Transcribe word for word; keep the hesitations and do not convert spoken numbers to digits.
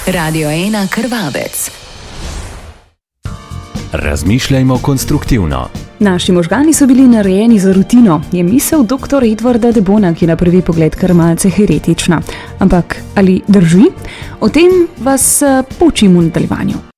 Radio ena Krvavec. Razmišljajmo konstruktivno. Naši možgani so bili narejeni za rutino, je misel doktor Edvarda de Bona, ki na prvi pogled kar malce heretična. Ampak ali drži? O tem vas poučim v nadaljevanju.